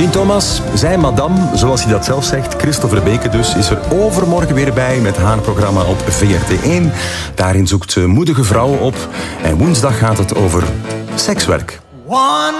Jean Thomas, zij madame, zoals hij dat zelf zegt, Christopher Beke dus, is er overmorgen weer bij met haar programma op VRT1. Daarin zoekt ze moedige vrouwen op en woensdag gaat het over sekswerk.